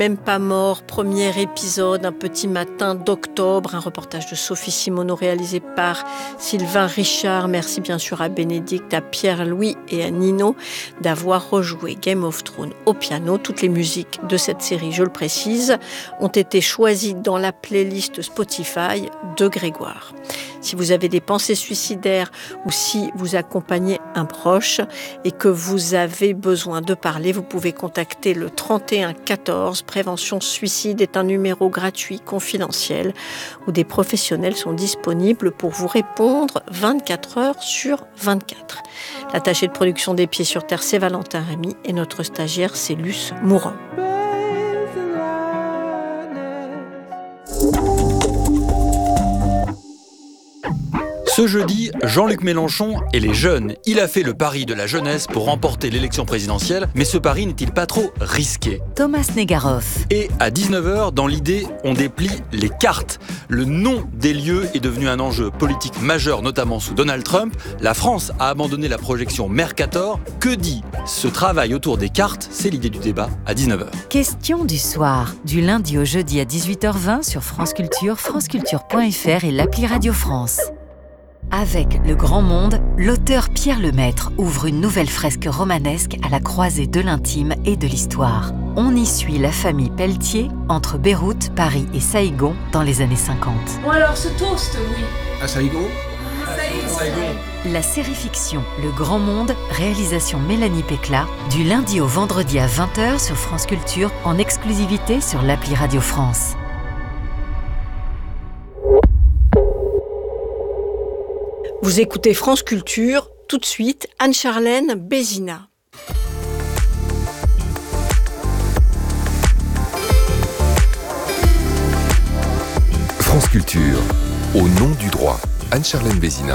Même pas mort, premier épisode, un petit matin d'octobre, un reportage de Sophie Simoneau réalisé par Sylvain Richard. Merci bien sûr à Bénédicte, à Pierre-Louis et à Nino d'avoir rejoué Game of Thrones au piano. Toutes les musiques de cette série, je le précise, ont été choisies dans la playlist Spotify de Grégoire. Si vous avez des pensées suicidaires ou si vous accompagnez un proche et que vous avez besoin de parler, vous pouvez contacter le 31 14. Prévention suicide est un numéro gratuit, confidentiel, où des professionnels sont disponibles pour vous répondre 24 heures sur 24. L'attaché de production des Pieds sur Terre, c'est Valentin Rémy et notre stagiaire, c'est Luce Mourant. Ce jeudi, Jean-Luc Mélenchon et les jeunes. Il a fait le pari de la jeunesse pour remporter l'élection présidentielle, mais ce pari n'est-il pas trop risqué ? Thomas Negaroff. Et à 19h, dans l'idée, on déplie les cartes. Le nom des lieux est devenu un enjeu politique majeur, notamment sous Donald Trump. La France a abandonné la projection Mercator. Que dit ce travail autour des cartes ? C'est l'idée du débat à 19h. Question du soir, du lundi au jeudi à 18h20 sur France Culture, franceculture.fr et l'appli Radio France. Avec Le Grand Monde, l'auteur Pierre Lemaître ouvre une nouvelle fresque romanesque à la croisée de l'intime et de l'histoire. On y suit la famille Pelletier entre Beyrouth, Paris et Saïgon dans les années 50. Bon alors, ce toast, oui. À Saïgon ? Saïgon. La série fiction Le Grand Monde, réalisation Mélanie Pécla, du lundi au vendredi à 20h sur France Culture, en exclusivité sur l'appli Radio France. Vous écoutez France Culture, tout de suite, Anne-Charlène Bézina. France Culture, au nom du droit, Anne-Charlène Bézina.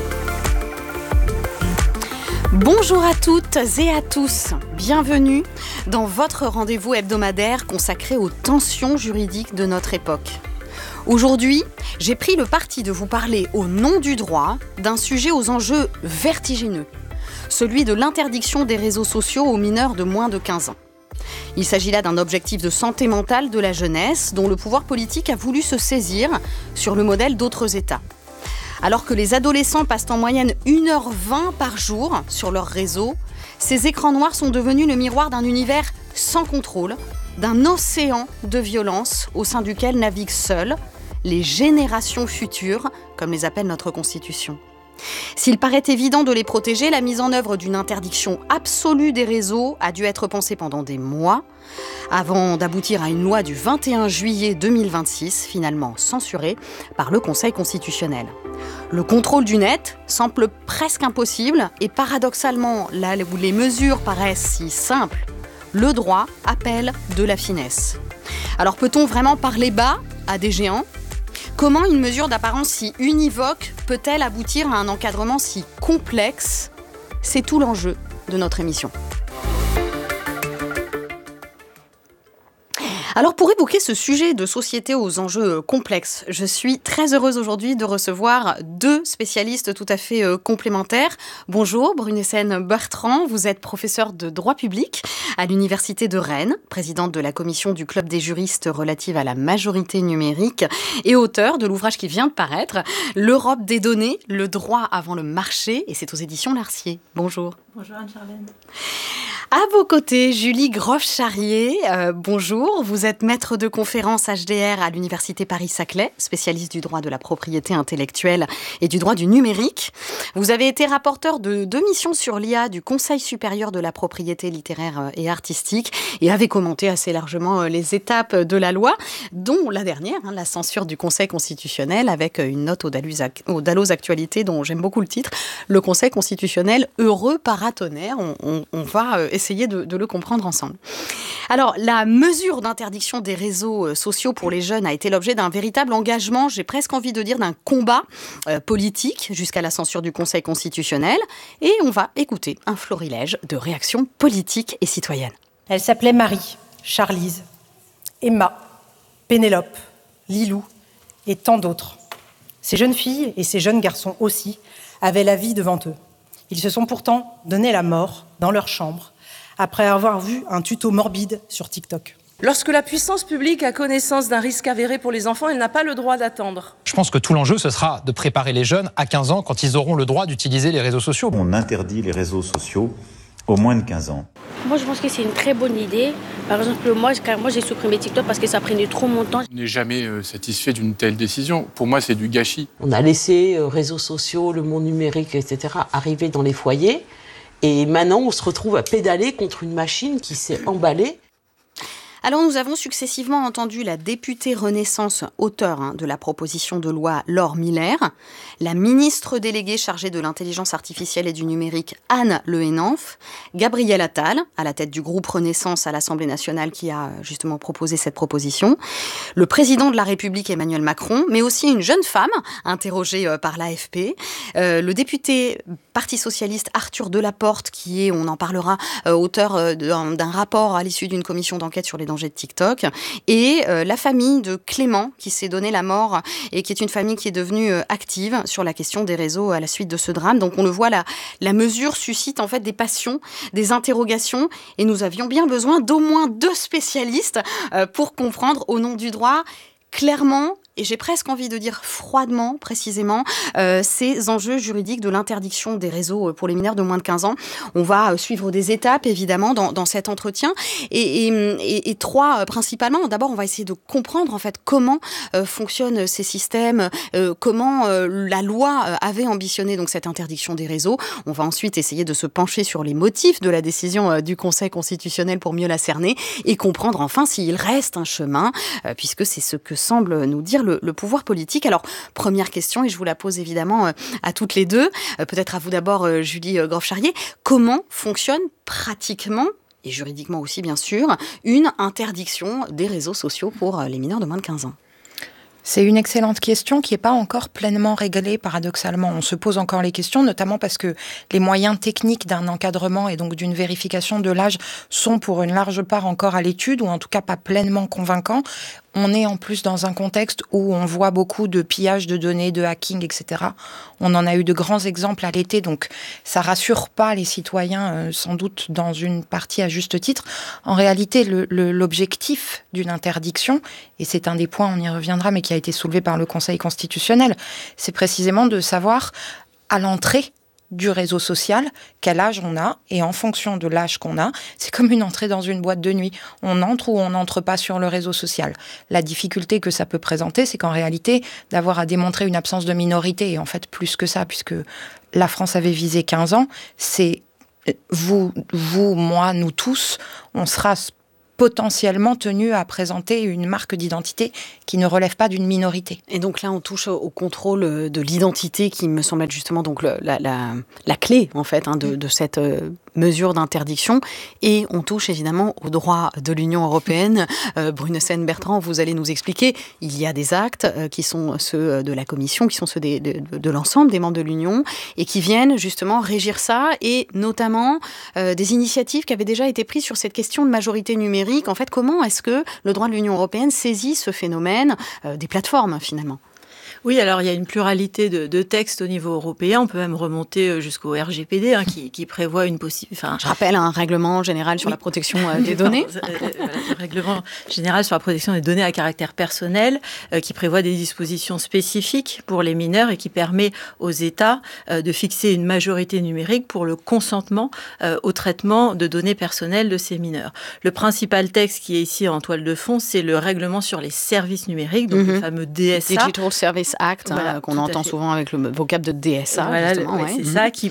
Bonjour à toutes et à tous, bienvenue dans votre rendez-vous hebdomadaire consacré aux tensions juridiques de notre époque. Aujourd'hui, j'ai pris le parti de vous parler au nom du droit d'un sujet aux enjeux vertigineux, celui de l'interdiction des réseaux sociaux aux mineurs de moins de 15 ans. Il s'agit là d'un objectif de santé mentale de la jeunesse dont le pouvoir politique a voulu se saisir sur le modèle d'autres États. Alors que les adolescents passent en moyenne 1h20 par jour sur leurs réseaux, ces écrans noirs sont devenus le miroir d'un univers sans contrôle, d'un océan de violence au sein duquel naviguent seuls les générations futures, comme les appelle notre Constitution. S'il paraît évident de les protéger, la mise en œuvre d'une interdiction absolue des réseaux a dû être pensée pendant des mois, avant d'aboutir à une loi du 21 juillet 2026, finalement censurée par le Conseil constitutionnel. Le contrôle du net semble presque impossible et paradoxalement, là où les mesures paraissent si simples, le droit appelle de la finesse. Alors peut-on vraiment parler bas à des géants ? Comment une mesure d'apparence si univoque peut-elle aboutir à un encadrement si complexe ? C'est tout l'enjeu de notre émission. Alors pour évoquer ce sujet de société aux enjeux complexes, je suis très heureuse aujourd'hui de recevoir deux spécialistes tout à fait complémentaires. Bonjour Brunessen Bertrand, vous êtes professeur de droit public à l'Université de Rennes, présidente de la commission du Club des juristes relative à la majorité numérique et auteur de l'ouvrage qui vient de paraître, L'Europe des données, le droit avant le marché, et c'est aux éditions Larcier. Bonjour. Bonjour Anne-Charlène. À vos côtés, Julie Groff-Charrier, bonjour. Vous êtes maître de conférence HDR à l'Université Paris-Saclay, spécialiste du droit de la propriété intellectuelle et du droit du numérique. Vous avez été rapporteur de 2 missions sur l'IA du Conseil supérieur de la propriété littéraire et artistique et avez commenté assez largement les étapes de la loi, dont la dernière, la censure du Conseil constitutionnel, avec une note au Dalloz Actualité dont j'aime beaucoup le titre, le Conseil constitutionnel heureux paratonnerre. On va essayer de le comprendre ensemble. Alors, la mesure d'interdiction des réseaux sociaux pour les jeunes a été l'objet d'un véritable engagement, j'ai presque envie de dire d'un combat politique jusqu'à la censure du Conseil constitutionnel. Et on va écouter un florilège de réactions politiques et citoyennes. Elle s'appelait Marie, Charlize, Emma, Pénélope, Lilou et tant d'autres. Ces jeunes filles et ces jeunes garçons aussi avaient la vie devant eux. Ils se sont pourtant donné la mort dans leur chambre après avoir vu un tuto morbide sur TikTok. Lorsque la puissance publique a connaissance d'un risque avéré pour les enfants, elle n'a pas le droit d'attendre. Je pense que tout l'enjeu, ce sera de préparer les jeunes à 15 ans quand ils auront le droit d'utiliser les réseaux sociaux. On interdit les réseaux sociaux aux moins de 15 ans. Moi, je pense que c'est une très bonne idée. Par exemple, moi j'ai supprimé TikTok parce que ça prenait trop mon temps. Je n'ai jamais satisfait d'une telle décision. Pour moi, c'est du gâchis. On a laissé réseaux sociaux, le monde numérique, etc. arriver dans les foyers. Et maintenant, on se retrouve à pédaler contre une machine qui s'est emballée. Alors nous avons successivement entendu la députée Renaissance, auteure de la proposition de loi Laure Miller, la ministre déléguée chargée de l'intelligence artificielle et du numérique Anne Le Hénauf, Gabriel Attal, à la tête du groupe Renaissance à l'Assemblée nationale qui a justement proposé cette proposition, le président de la République Emmanuel Macron, mais aussi une jeune femme interrogée par l'AFP, le député Parti socialiste Arthur Delaporte qui est, on en parlera, auteur d'un rapport à l'issue d'une commission d'enquête sur les dangers de TikTok, et la famille de Clément qui s'est donné la mort et qui est une famille qui est devenue active sur la question des réseaux à la suite de ce drame. Donc on le voit, la mesure suscite en fait des passions, des interrogations, et nous avions bien besoin d'au moins 2 spécialistes pour comprendre au nom du droit clairement, et j'ai presque envie de dire froidement, précisément, ces enjeux juridiques de l'interdiction des réseaux pour les mineurs de moins de 15 ans. On va suivre des étapes, évidemment, dans cet entretien, et 3 principalement. D'abord, on va essayer de comprendre, en fait, comment fonctionnent ces systèmes, comment la loi avait ambitionné donc cette interdiction des réseaux. On va ensuite essayer de se pencher sur les motifs de la décision du Conseil constitutionnel pour mieux la cerner, et comprendre, enfin, s'il reste un chemin, puisque c'est ce que semble nous dire le pouvoir politique. Alors, première question, et je vous la pose évidemment à toutes les deux, peut-être à vous d'abord, Julie Groff-Charrier, comment fonctionne pratiquement, et juridiquement aussi bien sûr, une interdiction des réseaux sociaux pour les mineurs de moins de 15 ans ? C'est une excellente question qui n'est pas encore pleinement réglée, paradoxalement. On se pose encore les questions, notamment parce que les moyens techniques d'un encadrement et donc d'une vérification de l'âge sont pour une large part encore à l'étude, ou en tout cas pas pleinement convaincants. On est en plus dans un contexte où on voit beaucoup de pillage de données, de hacking, etc. On en a eu de grands exemples à l'été, donc ça rassure pas les citoyens, sans doute dans une partie à juste titre. En réalité, l'objectif d'une interdiction, et c'est un des points, on y reviendra, mais qui a été soulevé par le Conseil constitutionnel, c'est précisément de savoir à l'entrée du réseau social, quel âge on a, et en fonction de l'âge qu'on a, c'est comme une entrée dans une boîte de nuit. On entre ou on n'entre pas sur le réseau social. La difficulté que ça peut présenter, c'est qu'en réalité, d'avoir à démontrer une absence de minorité, et en fait plus que ça, puisque la France avait visé 15 ans, c'est vous, moi, nous tous, on sera potentiellement tenu à présenter une marque d'identité qui ne relève pas d'une minorité. Et donc là, on touche au contrôle de l'identité qui me semble être justement donc la clé en fait de cette mesure d'interdiction. Et on touche évidemment au droit de l'Union européenne. Brunessen-Bertrand, vous allez nous expliquer, il y a des actes qui sont ceux de la Commission, qui sont ceux de l'ensemble des membres de l'Union, et qui viennent justement régir ça, et notamment des initiatives qui avaient déjà été prises sur cette question de majorité numérique. En fait, comment est-ce que le droit de l'Union européenne saisit ce phénomène des plateformes, finalement ? Oui, alors il y a une pluralité de textes au niveau européen. On peut même remonter jusqu'au RGPD, qui prévoit une possible... Je rappelle un règlement général sur la protection des données. Le règlement général sur la protection des données à caractère personnel, qui prévoit des dispositions spécifiques pour les mineurs et qui permet aux États de fixer une majorité numérique pour le consentement au traitement de données personnelles de ces mineurs. Le principal texte qui est ici en toile de fond, c'est le règlement sur les services numériques, donc le fameux DSA. Digital Service Act, qu'on entend souvent avec le vocable de DSA. Voilà, c'est ça qui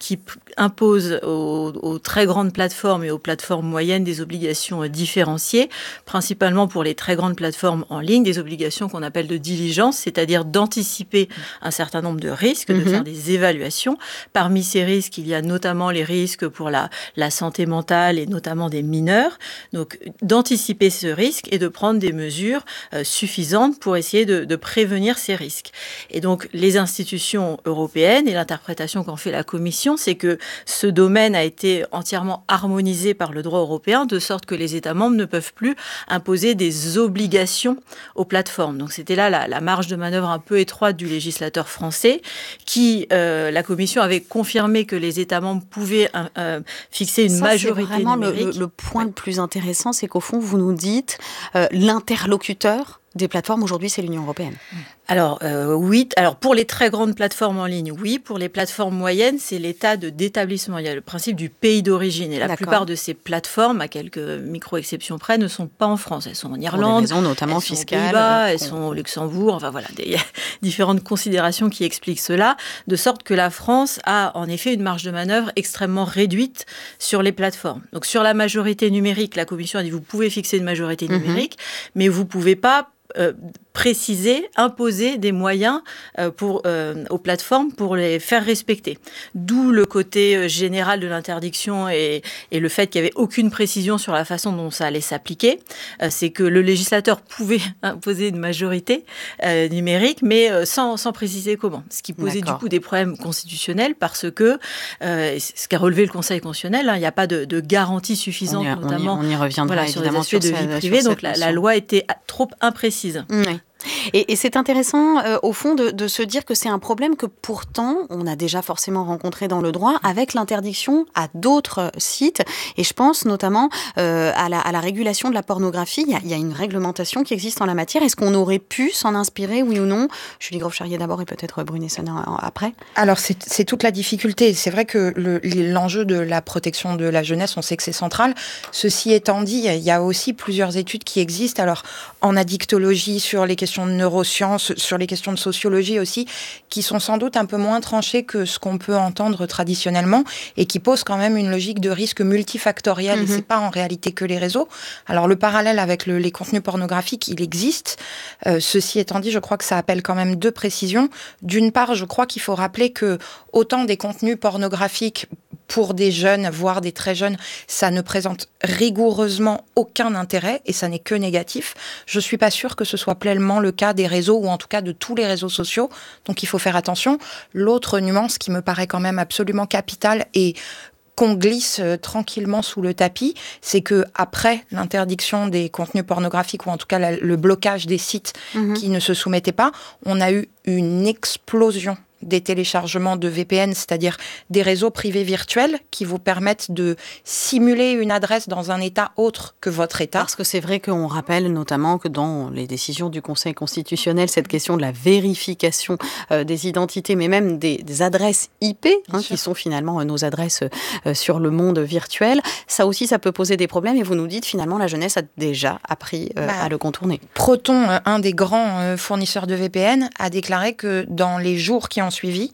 impose aux très grandes plateformes et aux plateformes moyennes des obligations différenciées, principalement pour les très grandes plateformes en ligne, des obligations qu'on appelle de diligence, c'est-à-dire d'anticiper un certain nombre de risques, de faire des évaluations. Parmi ces risques, il y a notamment les risques pour la santé mentale et notamment des mineurs. Donc, d'anticiper ce risque et de prendre des mesures suffisantes pour essayer de prévenir ces risques. risque. Et donc, les institutions européennes et l'interprétation qu'en fait la Commission, c'est que ce domaine a été entièrement harmonisé par le droit européen, de sorte que les États membres ne peuvent plus imposer des obligations aux plateformes. Donc, c'était là la marge de manœuvre un peu étroite du législateur français, qui, la Commission avait confirmé que les États membres pouvaient fixer une majorité c'est vraiment numérique. le point le plus intéressant, c'est qu'au fond, vous nous dites l'interlocuteur des plateformes aujourd'hui, c'est l'Union européenne. Alors, oui. Alors, pour les très grandes plateformes en ligne, oui. Pour les plateformes moyennes, c'est l'état d'établissement. Il y a le principe du pays d'origine. Et la plupart de ces plateformes, à quelques micro-exceptions près, ne sont pas en France. Elles sont en Irlande. Pour des raisons notamment fiscales. Elles sont aux Pays-Bas, elles sont au Luxembourg. Enfin, voilà. Il y a différentes considérations qui expliquent cela. De sorte que la France a, en effet, une marge de manœuvre extrêmement réduite sur les plateformes. Donc, sur la majorité numérique, la Commission a dit, vous pouvez fixer une majorité numérique, mais vous ne pouvez pas préciser, imposer des moyens aux plateformes pour les faire respecter. D'où le côté général de l'interdiction et le fait qu'il n'y avait aucune précision sur la façon dont ça allait s'appliquer. C'est que le législateur pouvait imposer une majorité numérique, mais sans préciser comment. Ce qui posait du coup des problèmes constitutionnels parce que, ce qu'a relevé le Conseil constitutionnel, il n'y a pas de garantie suffisante, notamment on y reviendra sur les aspects de vie privée. Donc la loi était trop imprécise. Oui. Et c'est intéressant, au fond, de se dire que c'est un problème que pourtant, on a déjà forcément rencontré dans le droit avec l'interdiction à d'autres sites. Et je pense notamment à la régulation de la pornographie. Il y a une réglementation qui existe en la matière. Est-ce qu'on aurait pu s'en inspirer, oui ou non ? Julie Grove-Charrier d'abord et peut-être Brunet-Sonner après. Alors, c'est toute la difficulté. C'est vrai que l'enjeu de la protection de la jeunesse, on sait que c'est central. Ceci étant dit, il y a aussi plusieurs études qui existent. Alors, en addictologie, sur les questions de neurosciences, sur les questions de sociologie aussi, qui sont sans doute un peu moins tranchées que ce qu'on peut entendre traditionnellement et qui posent quand même une logique de risque multifactoriel. Et c'est pas en réalité que les réseaux. Alors le parallèle avec les contenus pornographiques, il existe. Ceci étant dit, je crois que ça appelle quand même deux précisions. D'une part, je crois qu'il faut rappeler que autant des contenus pornographiques pour des jeunes, voire des très jeunes, ça ne présente rigoureusement aucun intérêt et ça n'est que négatif. Je suis pas sûre que ce soit pleinement le cas des réseaux ou en tout cas de tous les réseaux sociaux. Donc il faut faire attention. L'autre nuance qui me paraît quand même absolument capitale et qu'on glisse tranquillement sous le tapis, c'est que après l'interdiction des contenus pornographiques ou en tout cas le blocage des sites qui ne se soumettaient pas, on a eu une explosion des téléchargements de VPN, c'est-à-dire des réseaux privés virtuels qui vous permettent de simuler une adresse dans un état autre que votre état. Parce que c'est vrai qu'on rappelle notamment que dans les décisions du Conseil constitutionnel, cette question de la vérification des identités, mais même des adresses IP, qui sont finalement nos adresses sur le monde virtuel, ça aussi, ça peut poser des problèmes. Et vous nous dites, finalement, la jeunesse a déjà appris à le contourner. Proton, un des grands fournisseurs de VPN, a déclaré que dans les jours qui ont suivi,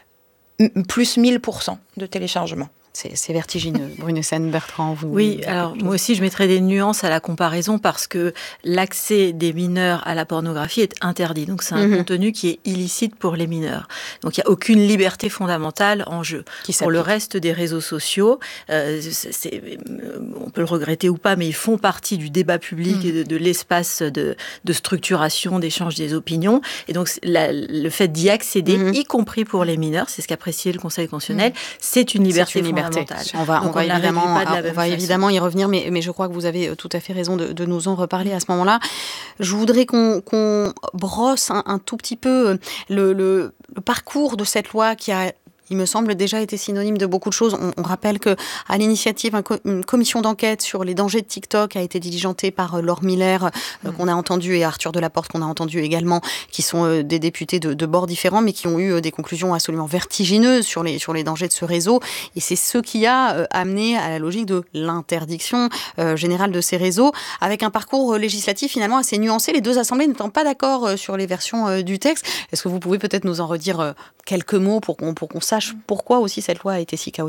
plus 1000% de téléchargement. C'est vertigineux. Brunet-Sonner, Bertrand, vous... Oui, alors moi aussi je mettrais des nuances à la comparaison parce que l'accès des mineurs à la pornographie est interdit. Donc c'est un contenu qui est illicite pour les mineurs. Donc il n'y a aucune liberté fondamentale en jeu. Pour le reste des réseaux sociaux, on peut le regretter ou pas, mais ils font partie du débat public et de l'espace de structuration, d'échange des opinions. Et donc le fait d'y accéder, y compris pour les mineurs, c'est ce qu'a précisé le Conseil constitutionnel, c'est une liberté fondamentale. On va évidemment y revenir, mais je crois que vous avez tout à fait raison de nous en reparler à ce moment-là. Je voudrais qu'on brosse un tout petit peu le parcours de cette loi qui a, il me semble, déjà été synonyme de beaucoup de choses. On rappelle qu'à l'initiative, une commission d'enquête sur les dangers de TikTok a été diligentée par Laure Miller, qu'on a entendu, et Arthur Delaporte, qu'on a entendu également, qui sont des députés de bords différents, mais qui ont eu des conclusions absolument vertigineuses sur les dangers de ce réseau. Et c'est ce qui a amené à la logique de l'interdiction générale de ces réseaux, avec un parcours législatif finalement assez nuancé, les deux assemblées n'étant pas d'accord sur les versions du texte. Est-ce que vous pouvez peut-être nous en redire quelques mots pour qu'on sache pourquoi aussi cette loi a été si chaotique ?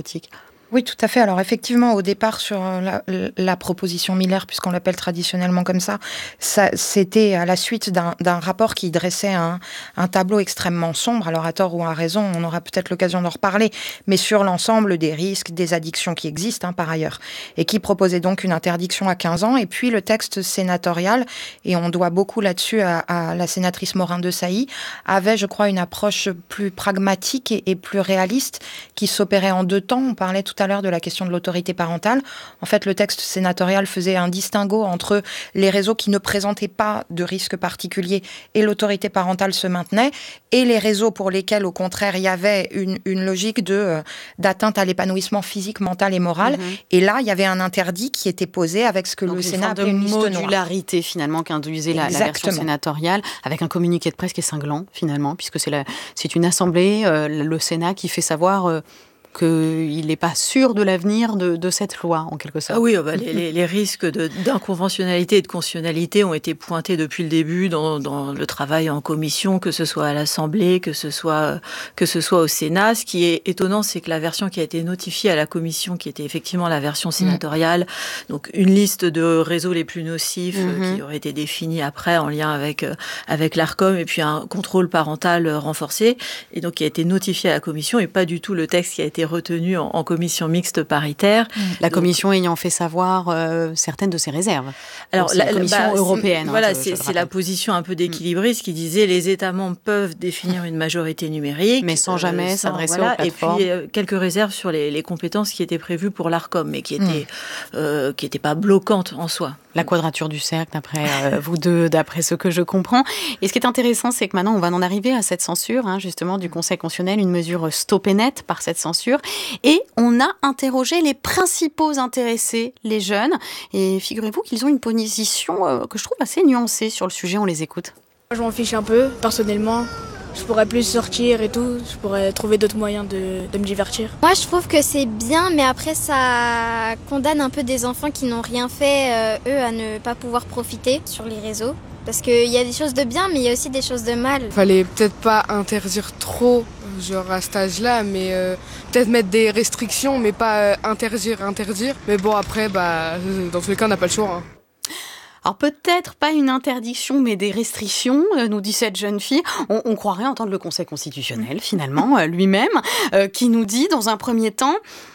Oui, tout à fait. Alors effectivement, au départ, sur la proposition Miller, puisqu'on l'appelle traditionnellement comme ça, c'était à la suite d'un rapport qui dressait un tableau extrêmement sombre. Alors à tort ou à raison, on aura peut-être l'occasion d'en reparler, mais sur l'ensemble des risques, des addictions qui existent par ailleurs, et qui proposait donc une interdiction à 15 ans. Et puis le texte sénatorial, et on doit beaucoup là-dessus à la sénatrice Morin-Desailly, avait, je crois, une approche plus pragmatique et plus réaliste qui s'opérait en 2 temps. On parlait tout à l'heure de la question de l'autorité parentale. En fait, le texte sénatorial faisait un distinguo entre les réseaux qui ne présentaient pas de risque particulier et l'autorité parentale se maintenait, et les réseaux pour lesquels, au contraire, il y avait une logique d'atteinte à l'épanouissement physique, mental et moral. Et là, il y avait un interdit qui était posé avec ce que le Sénat appelait une liste noire. Une modularité, finalement, qu'induisait la version sénatoriale, avec un communiqué de presse qui est cinglant, finalement, puisque c'est une assemblée, le Sénat, qui fait savoir qu'il n'est pas sûr de l'avenir de cette loi, en quelque sorte. Ah oui, les risques d'inconventionnalité et de constitutionnalité ont été pointés depuis le début dans le travail en commission, que ce soit à l'Assemblée, que ce soit au Sénat. Ce qui est étonnant, c'est que la version qui a été notifiée à la commission, qui était effectivement la version sénatoriale, donc une liste de réseaux les plus nocifs qui aurait été définie après en lien avec l'ARCOM, et puis un contrôle parental renforcé, et donc qui a été notifié à la commission, et pas du tout le texte qui a été retenu en commission mixte paritaire. La commission ayant fait savoir certaines de ses réserves. Alors, la commission européenne. Voilà, c'est la position un peu d'équilibriste qui disait les États membres peuvent définir une majorité numérique. Mais sans jamais s'adresser aux plateformes. Et puis, quelques réserves sur les compétences qui étaient prévues pour l'ARCOM, mais qui étaient pas bloquantes en soi. La quadrature du cercle, d'après vous deux, d'après ce que je comprends. Et ce qui est intéressant, c'est que maintenant, on va en arriver à cette censure, justement, du Conseil constitutionnel, une mesure stoppée net par cette censure. Et on a interrogé les principaux intéressés, les jeunes. Et figurez-vous qu'ils ont une position que je trouve assez nuancée sur le sujet. On les écoute. Je m'en fiche un peu, personnellement. Je pourrais plus sortir et tout, je pourrais trouver d'autres moyens de me divertir. Moi je trouve que c'est bien, mais après ça condamne un peu des enfants qui n'ont rien fait, eux, à ne pas pouvoir profiter sur les réseaux. Parce qu'il y a des choses de bien, mais il y a aussi des choses de mal. Fallait peut-être pas interdire trop, genre à cet âge-là, mais peut-être mettre des restrictions, mais pas interdire. Mais bon, après, dans tous les cas, on n'a pas le choix. Alors peut-être pas une interdiction, mais des restrictions, nous dit cette jeune fille. On croirait entendre le Conseil constitutionnel, finalement, lui-même, qui nous dit, dans un premier temps,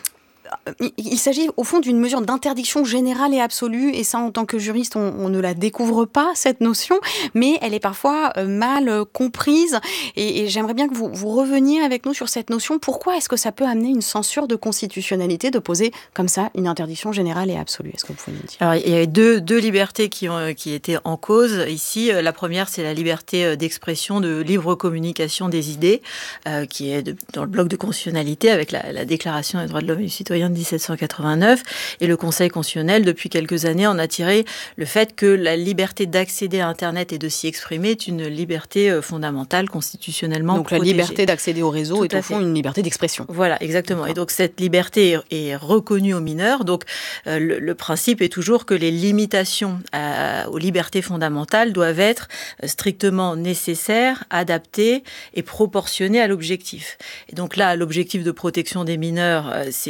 il s'agit au fond d'une mesure d'interdiction générale et absolue, et ça en tant que juriste on ne la découvre pas, cette notion, mais elle est parfois mal comprise, et j'aimerais bien que vous reveniez avec nous sur cette notion. Pourquoi est-ce que ça peut amener une censure de constitutionnalité de poser comme ça une interdiction générale et absolue? Est-ce que vous pouvez nous dire? Alors, il y avait deux libertés qui étaient en cause ici. La première, c'est la liberté d'expression, de libre communication des idées, qui est dans le bloc de constitutionnalité avec la Déclaration des droits de l'homme et du citoyen de 1789, et le Conseil constitutionnel, depuis quelques années, en a tiré le fait que la liberté d'accéder à Internet et de s'y exprimer est une liberté fondamentale, constitutionnellement donc protégée. La liberté d'accéder au réseau est au fond une liberté d'expression. Voilà, exactement. Et donc cette liberté est reconnue aux mineurs. Donc le principe est toujours que les limitations aux libertés fondamentales doivent être strictement nécessaires, adaptées et proportionnées à l'objectif. Et donc là, l'objectif de protection des mineurs,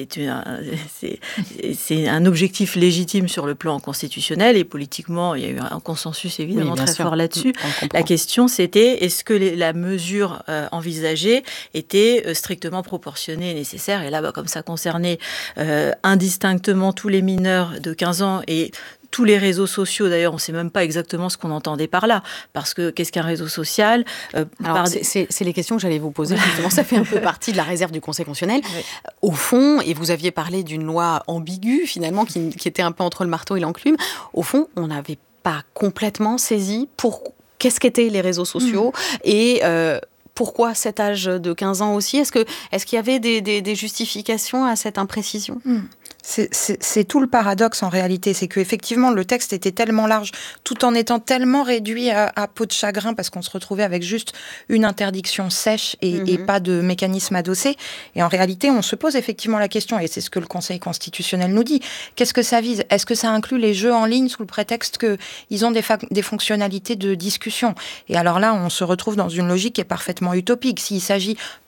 c'est un objectif légitime sur le plan constitutionnel, et politiquement, il y a eu un consensus évidemment très fort là-dessus. La question, c'était est-ce que la mesure envisagée était strictement proportionnée et nécessaire? Et là, comme ça concernait indistinctement tous les mineurs de 15 ans et tous les réseaux sociaux, d'ailleurs, on ne sait même pas exactement ce qu'on entendait par là. Parce que qu'est-ce qu'un réseau social? Alors, c'est les questions que j'allais vous poser. Justement, ça fait un peu partie de la réserve du Conseil constitutionnel. Oui. Au fond, et vous aviez parlé d'une loi ambiguë, finalement, qui était un peu entre le marteau et l'enclume. Au fond, on n'avait pas complètement saisi qu'est-ce qu'étaient les réseaux sociaux et pourquoi cet âge de 15 ans aussi? Est-ce qu'il y avait des justifications à cette imprécision? C'est tout le paradoxe en réalité, c'est qu'effectivement le texte était tellement large, tout en étant tellement réduit à peau de chagrin, parce qu'on se retrouvait avec juste une interdiction sèche et pas de mécanisme adossé. Et en réalité, on se pose effectivement la question, et c'est ce que le Conseil constitutionnel nous dit, qu'est-ce que ça vise? Est-ce que ça inclut les jeux en ligne sous le prétexte qu'ils ont des fonctionnalités de discussion? Et alors là, on se retrouve dans une logique qui est parfaitement utopique. S'il s'agit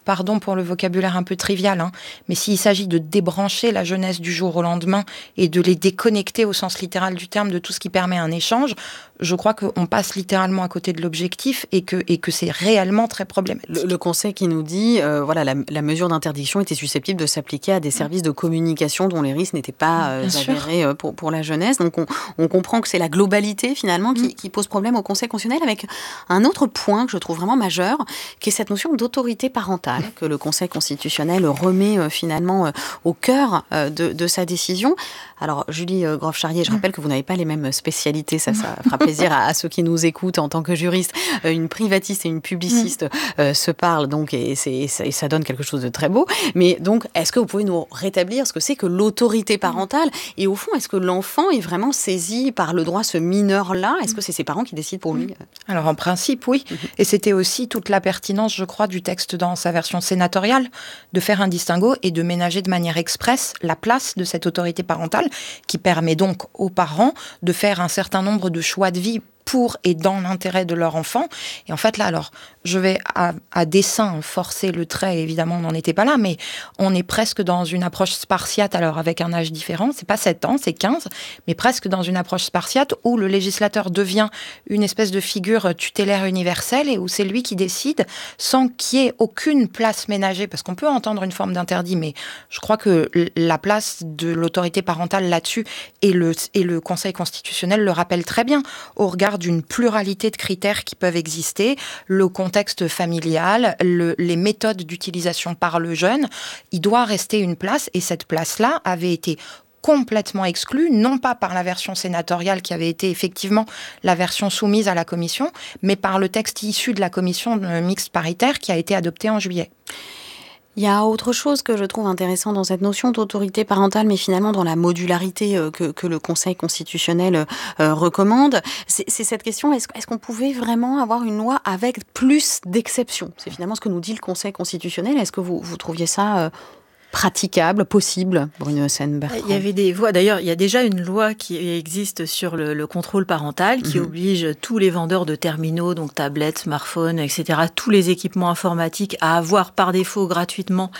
pardon pour le vocabulaire un peu trivial, hein, mais s'il s'agit de débrancher la jeunesse du jour au lendemain et de les déconnecter au sens littéral du terme de tout ce qui permet un échange, je crois qu'on passe littéralement à côté de l'objectif et que c'est réellement très problématique. Le Conseil qui nous dit, voilà, la mesure d'interdiction était susceptible de s'appliquer à des services de communication dont les risques n'étaient pas avérés pour la jeunesse. Donc on comprend que c'est la globalité finalement qui pose problème au Conseil constitutionnel, avec un autre point que je trouve vraiment majeur, qui est cette notion d'autorité parentale que le Conseil constitutionnel remet finalement au cœur de sa décision. Alors Julie Grove-Charrier, je rappelle que vous n'avez pas les mêmes spécialités, ça fera plaisir à ceux qui nous écoutent en tant que juriste. Une privatiste et une publiciste se parlent donc et ça donne quelque chose de très beau. Mais donc, est-ce que vous pouvez nous rétablir ce que c'est que l'autorité parentale, et au fond, est-ce que l'enfant est vraiment saisi par le droit, ce mineur-là? Est-ce que c'est ses parents qui décident pour lui? Alors en principe, oui. Et c'était aussi toute la pertinence, je crois, du texte dans sa version sénatoriale, de faire un distinguo et de ménager de manière expresse la place de cette autorité parentale, qui permet donc aux parents de faire un certain nombre de choix de vie pour et dans l'intérêt de leur enfant. Et en fait, là, alors, je vais à dessein forcer le trait, évidemment, on n'en était pas là, mais on est presque dans une approche spartiate, alors avec un âge différent, c'est pas 7 ans, c'est 15, mais presque dans une approche spartiate où le législateur devient une espèce de figure tutélaire universelle et où c'est lui qui décide sans qu'il y ait aucune place ménagée, parce qu'on peut entendre une forme d'interdit, mais je crois que la place de l'autorité parentale là-dessus et le Conseil constitutionnel le rappelle très bien, au regard d'une pluralité de critères qui peuvent exister, le contexte familial, les méthodes d'utilisation par le jeune, il doit rester une place, et cette place-là avait été complètement exclue, non pas par la version sénatoriale qui avait été effectivement la version soumise à la commission, mais par le texte issu de la commission mixte paritaire qui a été adopté en juillet. Il y a autre chose que je trouve intéressant dans cette notion d'autorité parentale, mais finalement dans la modularité que le Conseil constitutionnel recommande. C'est cette question, est-ce qu'on pouvait vraiment avoir une loi avec plus d'exceptions? C'est finalement ce que nous dit le Conseil constitutionnel. Est-ce que vous trouviez ça praticable, possible, Bruno Hossein-Bertrand? Il y avait des voies. D'ailleurs, il y a déjà une loi qui existe sur le contrôle parental qui oblige tous les vendeurs de terminaux, donc tablettes, smartphones, etc., tous les équipements informatiques à avoir par défaut gratuitement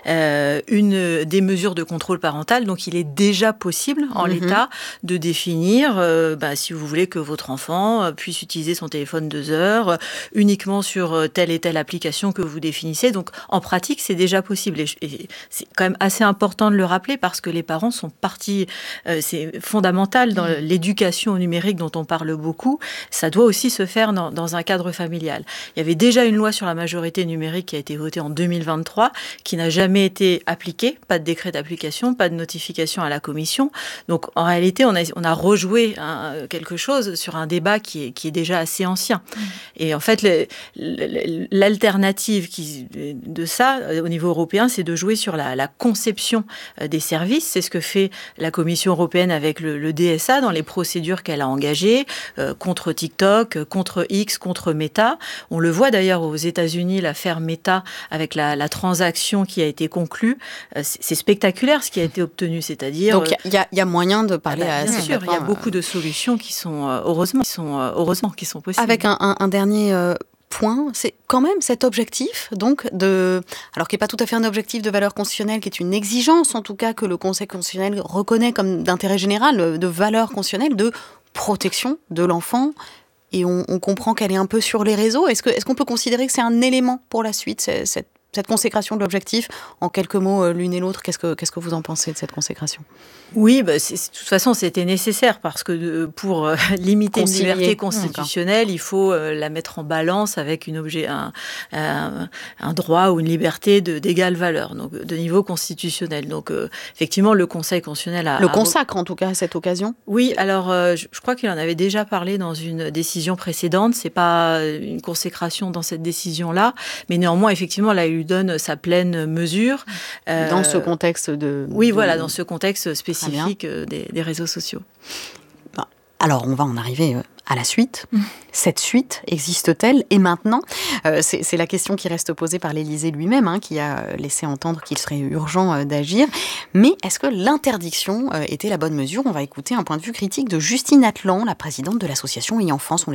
des mesures de contrôle parental. Donc, il est déjà possible en l'état de définir si vous voulez que votre enfant puisse utiliser son téléphone 2 heures uniquement sur telle et telle application que vous définissez. Donc, en pratique, c'est déjà possible. Et c'est quand même assez important de le rappeler parce que les parents sont partie, c'est fondamental dans l'éducation au numérique dont on parle beaucoup. Ça doit aussi se faire dans un cadre familial. Il y avait déjà une loi sur la majorité numérique qui a été votée en 2023, qui n'a jamais été appliquée. Pas de décret d'application, pas de notification à la commission. Donc en réalité, on a rejoué quelque chose sur un débat qui est déjà assez ancien. Et en fait, l'alternative de ça, au niveau européen, c'est de jouer sur la conception des services. C'est ce que fait la Commission européenne avec le DSA dans les procédures qu'elle a engagées contre TikTok, contre X, contre Meta. On le voit d'ailleurs aux États-Unis, l'affaire Meta avec la transaction qui a été conclue. C'est spectaculaire ce qui a été obtenu, c'est-à-dire... Donc il y a moyen de parler à... Bien sûr, il y a beaucoup de solutions qui sont, heureusement, qui sont possibles. Avec un dernier... point, c'est quand même cet objectif, donc alors qui n'est pas tout à fait un objectif de valeur constitutionnelle, qui est une exigence en tout cas que le Conseil constitutionnel reconnaît comme d'intérêt général, de valeur constitutionnelle, de protection de l'enfant. Et on comprend qu'elle est un peu sur les réseaux. Est-ce qu'on peut considérer que c'est un élément pour la suite, cette consécration de l'objectif? En quelques mots, l'une et l'autre, qu'est-ce que vous en pensez de cette consécration? Oui, de toute façon, c'était nécessaire parce que pour limiter une liberté constitutionnelle, il faut la mettre en balance avec un droit ou une liberté d'égale valeur, donc de niveau constitutionnel. Donc, effectivement, le Conseil constitutionnel le consacre en tout cas à cette occasion. Oui, alors je crois qu'il en avait déjà parlé dans une décision précédente. C'est pas une consécration dans cette décision-là, mais néanmoins, effectivement, là, il lui donne sa pleine mesure. Dans ce contexte voilà, dans ce contexte spécifique des réseaux sociaux. Alors, on va en arriver à la suite. Cette suite existe-t-elle? Et maintenant, c'est la question qui reste posée par l'Élysée lui-même, qui a laissé entendre qu'il serait urgent d'agir. Mais est-ce que l'interdiction était la bonne mesure? On va écouter un point de vue critique de Justine Atlan, la présidente de l'association e-Enfance. On l'écoute.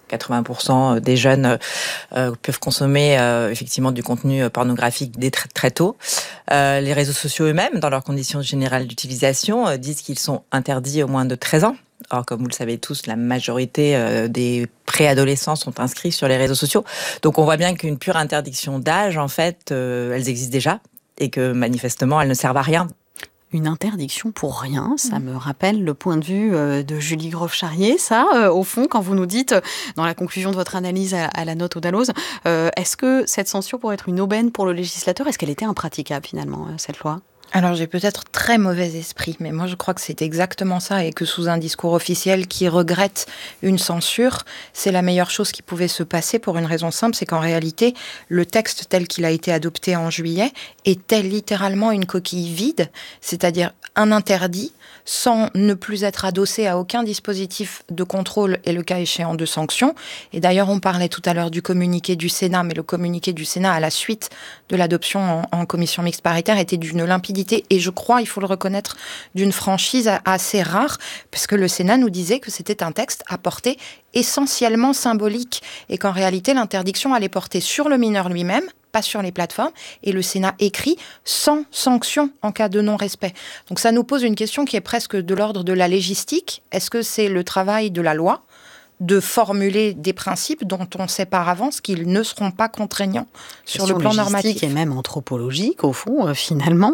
80% des jeunes peuvent consommer effectivement du contenu pornographique dès très tôt. Les réseaux sociaux eux-mêmes, dans leurs conditions générales d'utilisation, disent qu'ils sont interdits au moins de 13 ans. Or, comme vous le savez tous, la majorité des préadolescents sont inscrits sur les réseaux sociaux. Donc on voit bien qu'une pure interdiction d'âge, en fait, elles existent déjà et que manifestement, elles ne servent à rien. Une interdiction pour rien, ça me rappelle le point de vue de Julie Grove-Charrier, ça, au fond, quand vous nous dites, dans la conclusion de votre analyse à la note au Dalloz, est-ce que cette censure pourrait être une aubaine pour le législateur ? Est-ce qu'elle était impraticable, finalement, cette loi ? Alors j'ai peut-être très mauvais esprit, mais moi je crois que c'est exactement ça et que sous un discours officiel qui regrette une censure, c'est la meilleure chose qui pouvait se passer pour une raison simple, c'est qu'en réalité, le texte tel qu'il a été adopté en juillet était littéralement une coquille vide, c'est-à-dire un interdit sans ne plus être adossé à aucun dispositif de contrôle et le cas échéant de sanction. Et d'ailleurs, on parlait tout à l'heure du communiqué du Sénat, mais le communiqué du Sénat à la suite de l'adoption en commission mixte paritaire était d'une limpidité et je crois, il faut le reconnaître, d'une franchise assez rare, parce que le Sénat nous disait que c'était un texte à portée essentiellement symbolique et qu'en réalité, l'interdiction allait porter sur le mineur lui-même, pas sur les plateformes, et le Sénat écrit sans sanction en cas de non-respect. Donc ça nous pose une question qui est presque de l'ordre de la légistique. Est-ce que c'est le travail de la loi de formuler des principes dont on sait par avance qu'ils ne seront pas contraignants sur le plan normatif et même anthropologique, au fond, finalement.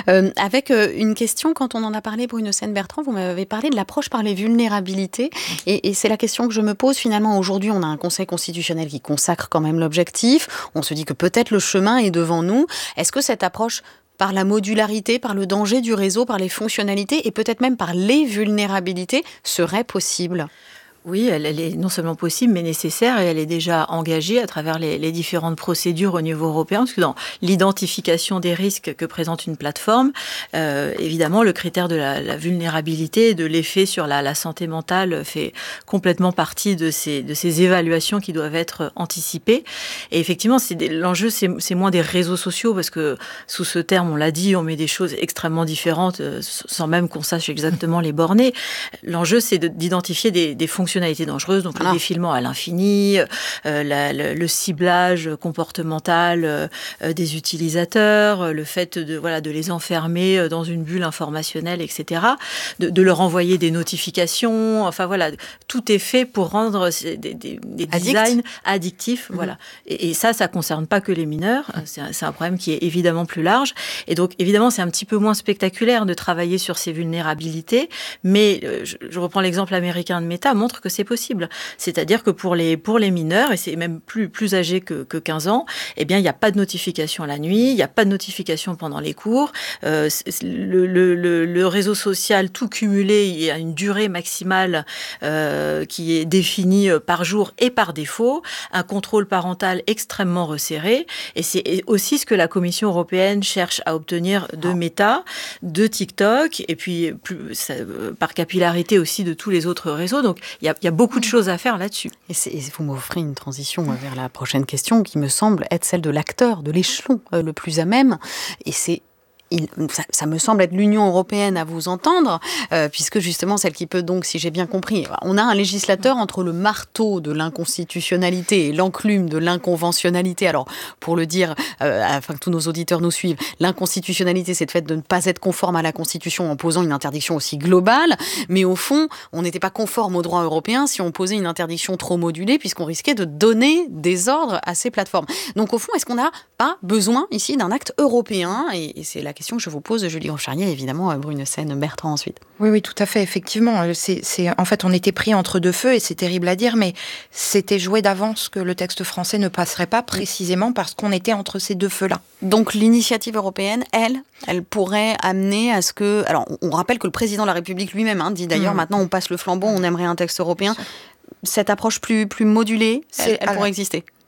Avec une question, quand on en a parlé, Brune Seine-Bertrand, vous m'avez parlé de l'approche par les vulnérabilités. Et c'est la question que je me pose. Finalement, aujourd'hui, on a un Conseil constitutionnel qui consacre quand même l'objectif. On se dit que peut-être le chemin est devant nous. Est-ce que cette approche par la modularité, par le danger du réseau, par les fonctionnalités et peut-être même par les vulnérabilités serait possible ? Oui, elle est non seulement possible, mais nécessaire, et elle est déjà engagée à travers les différentes procédures au niveau européen, parce que dans l'identification des risques que présente une plateforme, évidemment, le critère de la vulnérabilité, de l'effet sur la santé mentale fait complètement partie de ces évaluations qui doivent être anticipées. Et effectivement, l'enjeu, c'est moins des réseaux sociaux, parce que sous ce terme, on l'a dit, on met des choses extrêmement différentes, sans même qu'on sache exactement les borner. L'enjeu, c'est d'identifier des fonctionnalités dangereuses, donc le défilement à l'infini, le ciblage comportemental des utilisateurs, le fait de les enfermer dans une bulle informationnelle, etc., de leur envoyer des notifications, enfin voilà, tout est fait pour rendre des designs addictifs, voilà. Et ça concerne pas que les mineurs, c'est un problème qui est évidemment plus large, et donc évidemment c'est un petit peu moins spectaculaire de travailler sur ces vulnérabilités, mais je reprends l'exemple américain de Meta, montre que c'est possible. C'est-à-dire que pour les mineurs, et c'est même plus âgé que 15 ans, eh bien, il n'y a pas de notification la nuit, il n'y a pas de notification pendant les cours. Le réseau social, tout cumulé, il y a une durée maximale qui est définie par jour et par défaut, un contrôle parental extrêmement resserré, et c'est aussi ce que la Commission européenne cherche à obtenir de Meta, de TikTok, et puis par capillarité aussi de tous les autres réseaux. Donc, il y a beaucoup de choses à faire là-dessus. Et vous m'offrez une transition vers la prochaine question qui me semble être celle de l'acteur, de l'échelon le plus à même. Et ça me semble être l'Union européenne à vous entendre, puisque justement celle qui peut donc, si j'ai bien compris, on a un législateur entre le marteau de l'inconstitutionnalité et l'enclume de l'inconventionnalité. Alors, pour le dire, afin que tous nos auditeurs nous suivent, l'inconstitutionnalité, c'est le fait de ne pas être conforme à la Constitution en posant une interdiction aussi globale, mais au fond, on n'était pas conforme au droit européen si on posait une interdiction trop modulée, puisqu'on risquait de donner des ordres à ces plateformes. Donc au fond, est-ce qu'on n'a pas besoin ici d'un acte européen ? Et c'est la question que je vous pose, Julie Grove-Charrier, évidemment, Brune Seine-Bertrand ensuite. Oui, tout à fait, effectivement. En fait, on était pris entre deux feux, et c'est terrible à dire, mais c'était joué d'avance que le texte français ne passerait pas, précisément parce qu'on était entre ces deux feux-là. Donc l'initiative européenne, elle pourrait amener à ce que... Alors, on rappelle que le président de la République lui-même dit d'ailleurs, maintenant on passe le flambeau, on aimerait un texte européen. Cette approche plus modulée, elle pourrait exister.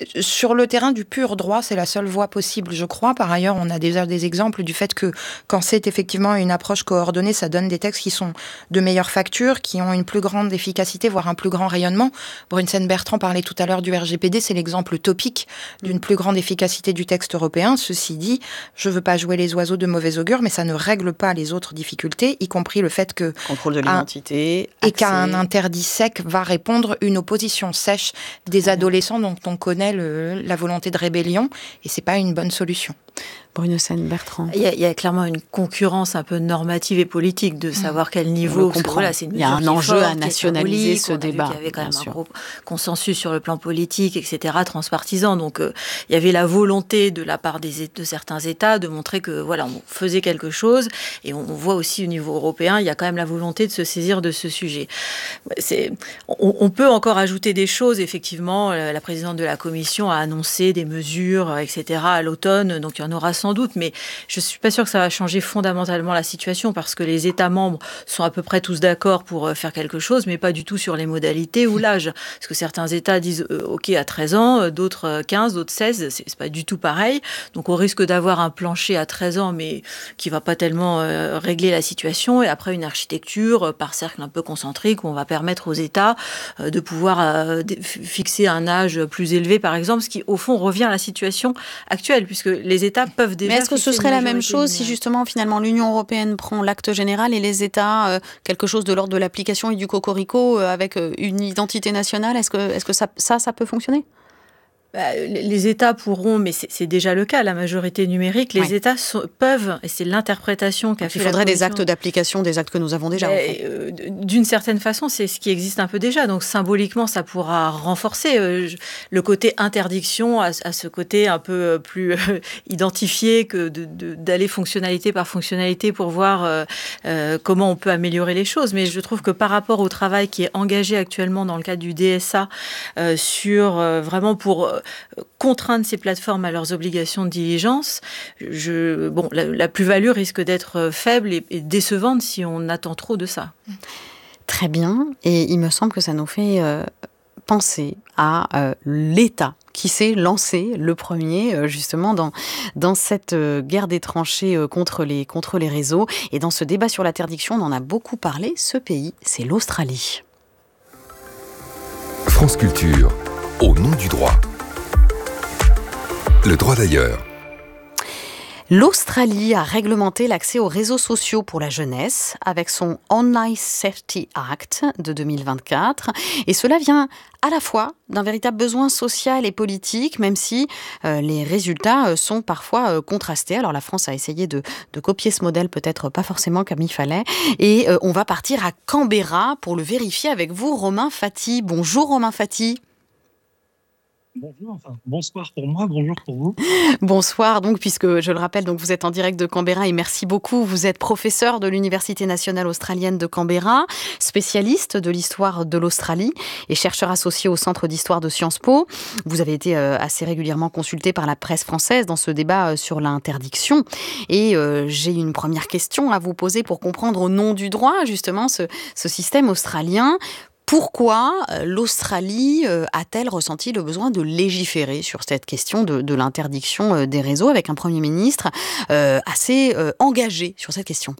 Sur le terrain du pur droit, c'est la seule voie possible, je crois. Par ailleurs, on a déjà des exemples du fait que quand c'est effectivement une approche coordonnée, ça donne des textes qui sont de meilleure facture, qui ont une plus grande efficacité, voire un plus grand rayonnement. Brunsen-Bertrand parlait tout à l'heure du RGPD, c'est l'exemple topique d'une plus grande efficacité du texte européen. Ceci dit, je ne veux pas jouer les oiseaux de mauvais augure, mais ça ne règle pas les autres difficultés, y compris le fait que... Contrôle de l'identité, et qu'à un interdit sec va répondre une opposition sèche des adolescents dont on connaît la volonté de rébellion, et c'est pas une bonne solution. Brunsen-Bertrand. Il y a clairement une concurrence un peu normative et politique de savoir quel niveau. Voilà, c'est il y a un enjeu à nationaliser ce débat. Il y avait quand même un gros consensus sur le plan politique, etc., transpartisan. Donc il y avait la volonté de la part de certains États de montrer que voilà, on faisait quelque chose. Et on voit aussi au niveau européen, il y a quand même la volonté de se saisir de ce sujet. On peut encore ajouter des choses. Effectivement, la présidente de la Commission a annoncé des mesures, etc., à l'automne. Donc il y en aura sans doute, mais je ne suis pas sûre que ça va changer fondamentalement la situation parce que les États membres sont à peu près tous d'accord pour faire quelque chose, mais pas du tout sur les modalités ou l'âge. Parce que certains États disent OK à 13 ans, d'autres 15, d'autres 16, c'est pas du tout pareil. Donc on risque d'avoir un plancher à 13 ans, mais qui va pas tellement régler la situation. Et après une architecture par cercle un peu concentrique où on va permettre aux États de pouvoir fixer un âge plus élevé, par exemple, ce qui au fond revient à la situation actuelle, puisque les États peuvent déjà... Mais est-ce que ce serait la même chose si justement finalement l'Union européenne prend l'acte général et les États quelque chose de l'ordre de l'application et du cocorico avec une identité nationale? Est-ce que ça peut fonctionner? Les États pourront, mais c'est déjà le cas, la majorité numérique, les États peuvent, et c'est l'interprétation qu'a fait la Commission. Il faudrait des actes d'application, des actes que nous avons déjà. D'une certaine façon, c'est ce qui existe un peu déjà. Donc symboliquement, ça pourra renforcer le côté interdiction à ce côté un peu plus identifié que d'aller fonctionnalité par fonctionnalité pour voir comment on peut améliorer les choses. Mais je trouve que par rapport au travail qui est engagé actuellement dans le cadre du DSA sur vraiment pour contraindre ces plateformes à leurs obligations de diligence, la plus-value risque d'être faible et décevante si on attend trop de ça. Très bien. Et il me semble que ça nous fait penser à l'État qui s'est lancé le premier justement dans cette guerre des tranchées contre les réseaux. Et dans ce débat sur l'interdiction, on en a beaucoup parlé. Ce pays, c'est l'Australie. France Culture, au nom du droit. Le droit d'ailleurs. L'Australie a réglementé l'accès aux réseaux sociaux pour la jeunesse avec son Online Safety Act de 2024. Et cela vient à la fois d'un véritable besoin social et politique, même si les résultats sont parfois contrastés. Alors la France a essayé de copier ce modèle, peut-être pas forcément comme il fallait. Et on va partir à Canberra pour le vérifier avec vous, Romain Fati. Bonjour Romain Fati. Bonjour, bonsoir pour moi, bonjour pour vous. Bonsoir, donc, puisque je le rappelle, donc vous êtes en direct de Canberra et merci beaucoup. Vous êtes professeur de l'Université nationale australienne de Canberra, spécialiste de l'histoire de l'Australie et chercheur associé au Centre d'histoire de Sciences Po. Vous avez été assez régulièrement consulté par la presse française dans ce débat sur l'interdiction. Et j'ai une première question à vous poser pour comprendre au nom du droit, justement, ce système australien. Pourquoi l'Australie a-t-elle ressenti le besoin de légiférer sur cette question de l'interdiction des réseaux avec un Premier ministre assez engagé sur cette question?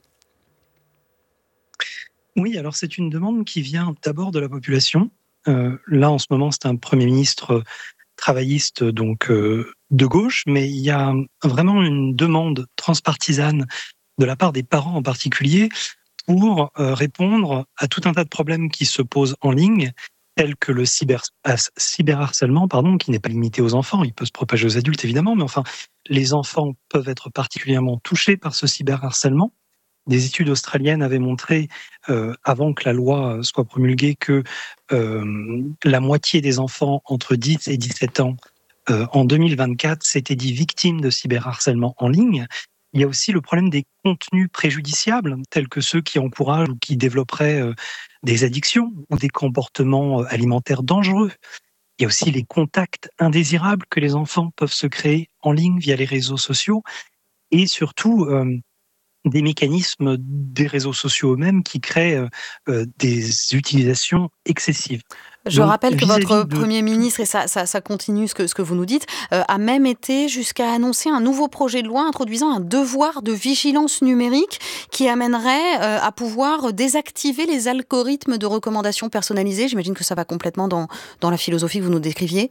Oui, alors c'est une demande qui vient d'abord de la population. Là, en ce moment, c'est un Premier ministre travailliste donc de gauche, mais il y a vraiment une demande transpartisane de la part des parents en particulier pour répondre à tout un tas de problèmes qui se posent en ligne, tels que le cyberharcèlement, qui n'est pas limité aux enfants, il peut se propager aux adultes évidemment, mais enfin, les enfants peuvent être particulièrement touchés par ce cyberharcèlement. Des études australiennes avaient montré, avant que la loi soit promulguée, que la moitié des enfants entre 10 et 17 ans en 2024 s'étaient dit victimes de cyberharcèlement en ligne. Il y a aussi le problème des contenus préjudiciables, tels que ceux qui encouragent ou qui développeraient des addictions ou des comportements alimentaires dangereux. Il y a aussi les contacts indésirables que les enfants peuvent se créer en ligne via les réseaux sociaux et surtout des mécanismes des réseaux sociaux eux-mêmes qui créent des utilisations excessives. Je rappelle que votre Premier ministre, et ça continue ce que vous nous dites, a même été jusqu'à annoncer un nouveau projet de loi introduisant un devoir de vigilance numérique qui amènerait à pouvoir désactiver les algorithmes de recommandation personnalisés. J'imagine que ça va complètement dans la philosophie que vous nous décriviez.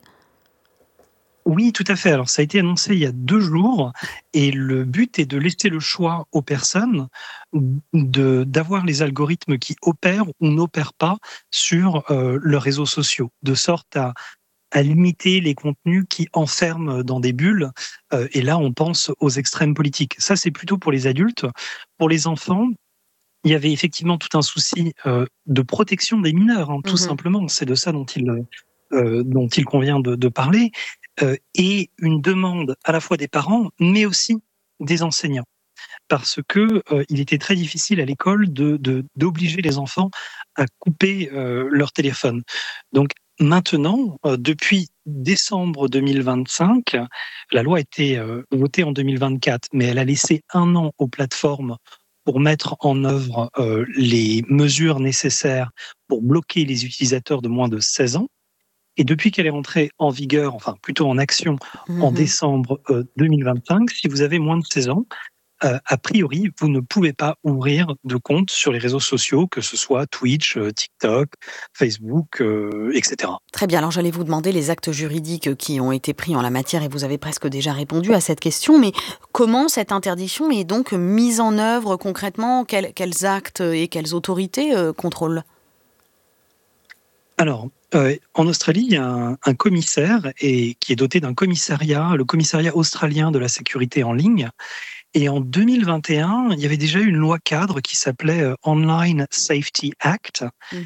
Oui, tout à fait. Alors, ça a été annoncé il y a 2 jours et le but est de laisser le choix aux personnes d'avoir les algorithmes qui opèrent ou n'opèrent pas sur leurs réseaux sociaux, de sorte à limiter les contenus qui enferment dans des bulles. Et là, on pense aux extrêmes politiques. Ça, c'est plutôt pour les adultes. Pour les enfants, il y avait effectivement tout un souci de protection des mineurs, tout simplement. C'est de ça dont il convient de parler. Et une demande à la fois des parents, mais aussi des enseignants. Parce que il était très difficile à l'école d'obliger les enfants à couper leur téléphone. Donc maintenant, depuis décembre 2025, la loi a été votée en 2024, mais elle a laissé 1 an aux plateformes pour mettre en œuvre les mesures nécessaires pour bloquer les utilisateurs de moins de 16 ans. Et depuis qu'elle est entrée en vigueur, enfin plutôt en action, en décembre 2025, si vous avez moins de 16 ans, a priori, vous ne pouvez pas ouvrir de compte sur les réseaux sociaux, que ce soit Twitch, TikTok, Facebook, etc. Très bien, alors j'allais vous demander les actes juridiques qui ont été pris en la matière et vous avez presque déjà répondu à cette question, mais comment cette interdiction est donc mise en œuvre concrètement ? Quels actes et quelles autorités contrôlent ? Alors, en Australie, il y a un commissaire qui est doté d'un commissariat, le commissariat australien de la sécurité en ligne. Et en 2021, il y avait déjà une loi cadre qui s'appelait Online Safety Act,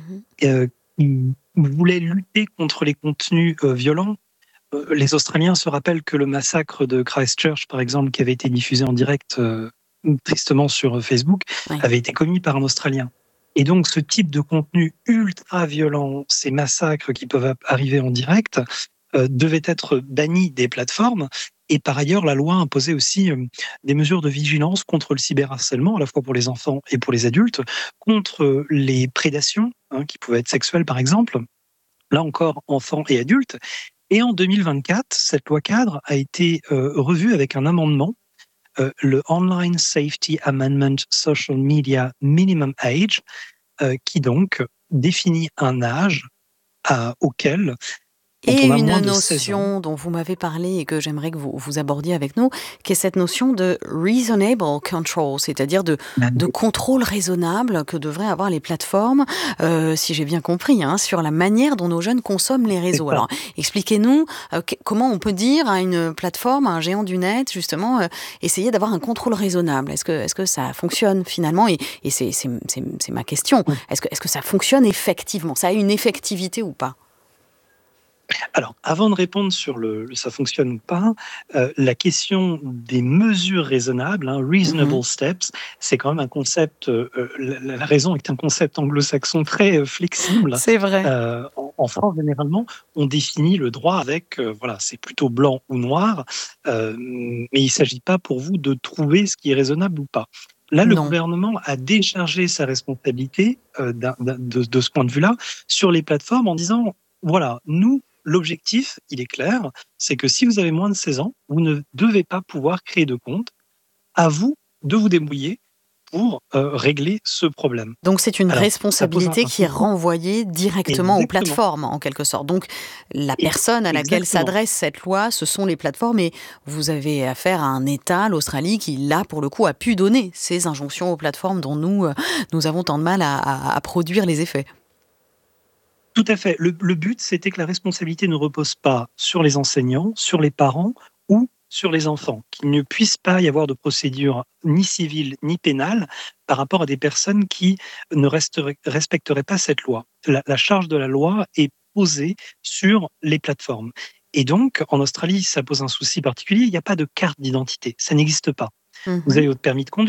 qui voulait lutter contre les contenus violents. Les Australiens se rappellent que le massacre de Christchurch, par exemple, qui avait été diffusé en direct tristement sur Facebook, avait été commis par un Australien. Et donc, ce type de contenu ultra-violent, ces massacres qui peuvent arriver en direct, devaient être bannis des plateformes. Et par ailleurs, la loi imposait aussi des mesures de vigilance contre le cyberharcèlement, à la fois pour les enfants et pour les adultes, contre les prédations, qui pouvaient être sexuelles par exemple, là encore enfants et adultes. Et en 2024, cette loi cadre a été revue avec un amendement, le Online Safety Amendment Social Media Minimum Age, qui donc définit un âge auquel et une notion dont vous m'avez parlé et que j'aimerais que vous abordiez avec nous, qui est cette notion de reasonable control, c'est-à-dire de contrôle raisonnable que devraient avoir les plateformes, si j'ai bien compris, sur la manière dont nos jeunes consomment les réseaux. Alors, expliquez-nous comment on peut dire à une plateforme, à un géant du net, justement, essayer d'avoir un contrôle raisonnable. Est-ce que ça fonctionne finalement ? Et c'est ma question. Est-ce que ça fonctionne effectivement ? Ça a une effectivité ou pas ? Alors, avant de répondre sur ça fonctionne ou pas, la question des mesures raisonnables, reasonable steps, c'est quand même un concept, la raison est un concept anglo-saxon très flexible. C'est vrai. En France, généralement, on définit le droit avec, c'est plutôt blanc ou noir, mais il ne s'agit pas pour vous de trouver ce qui est raisonnable ou pas. Là, le gouvernement a déchargé sa responsabilité de ce point de vue-là sur les plateformes en disant, voilà, nous, l'objectif, il est clair, c'est que si vous avez moins de 16 ans, vous ne devez pas pouvoir créer de compte. À vous de vous débrouiller pour régler ce problème. Donc c'est une responsabilité qui est renvoyée directement aux plateformes, en quelque sorte. Donc la personne à laquelle s'adresse cette loi, ce sont les plateformes, et vous avez affaire à un État, l'Australie, qui là, pour le coup, a pu donner ces injonctions aux plateformes dont nous avons tant de mal à produire les effets. Tout à fait. Le but, c'était que la responsabilité ne repose pas sur les enseignants, sur les parents ou sur les enfants, qu'il ne puisse pas y avoir de procédure ni civile ni pénale par rapport à des personnes qui ne respecteraient pas cette loi. La charge de la loi est posée sur les plateformes. Et donc, en Australie, ça pose un souci particulier, il n'y a pas de carte d'identité, ça n'existe pas. Vous avez votre permis de conduire,